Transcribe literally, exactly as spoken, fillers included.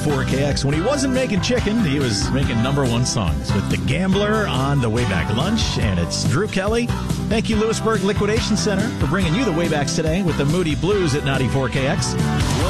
ninety-four K X. When he wasn't making chicken, he was making number one songs with The Gambler on the Wayback Lunch, and it's Drew Kelly. Thank you, Lewisburg Liquidation Center, for bringing you the Waybacks today with the Moody Blues at ninety-four K X.